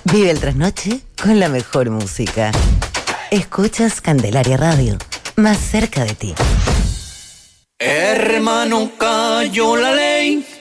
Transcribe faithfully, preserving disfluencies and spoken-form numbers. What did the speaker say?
Vive el trasnoche con la mejor música. Escuchas Candelaria Radio, más cerca de ti. Hermano, cayó la ley.